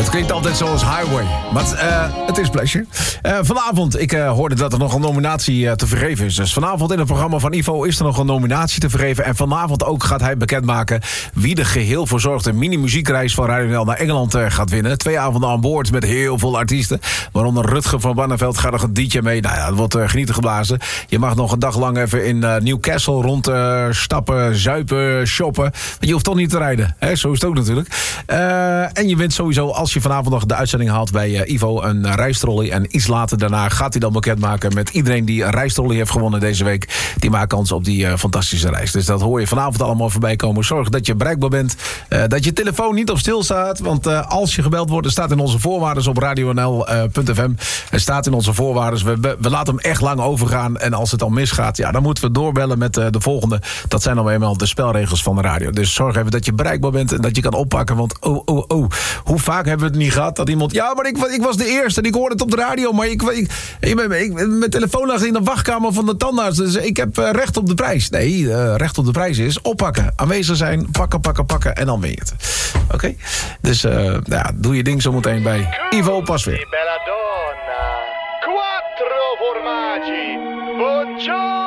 Het klinkt altijd zoals Highway, maar het is Pleasure. Vanavond, ik hoorde dat er nog een nominatie te vergeven is. Dus vanavond in het programma van Ivo is er nog een nominatie te vergeven. En vanavond ook gaat hij bekendmaken wie de geheel verzorgde mini-muziekreis van Radio NL naar Engeland gaat winnen. 2 avonden aan boord met heel veel artiesten. Waaronder Rutger van Barneveld gaat nog een DJ mee. Nou ja, dat wordt genieten geblazen. Je mag nog een dag lang even in Newcastle rondstappen, zuipen, shoppen. Want je hoeft toch niet te rijden. Hè? Zo is het ook natuurlijk. En je wint sowieso, als je vanavond nog de uitzending haalt bij Ivo, een rijstrolley. En iets later daarna gaat hij dan bekendmaken met iedereen die een rijstrolley heeft gewonnen deze week. Die maakt kans op die fantastische reis. Dus dat hoor je vanavond allemaal voorbij komen. Zorg dat je bereikbaar bent. Dat je telefoon niet op stil staat. Want als je gebeld wordt, er staat in onze voorwaarden op radionl.fm. Er staat in onze voorwaarden. We laten hem echt lang overgaan. En als het dan misgaat, ja, dan moeten we doorbellen met de volgende. Dat zijn dan eenmaal de spelregels van de radio. Dus zorg even dat je bereikbaar bent en dat je kan oppakken. Want hoe vaak hebben we het niet gehad dat iemand... Ja, maar ik was de eerste en ik hoorde het op de radio. Maar mijn telefoon lag in de wachtkamer van de tandarts. Dus ik heb recht op de prijs. Nee, recht op de prijs is oppakken. Aanwezig zijn, pakken en dan win je het. Oké? Dus doe je ding zo meteen bij Ivo pas weer. Bella donna, 4 formaggi, buongiorno.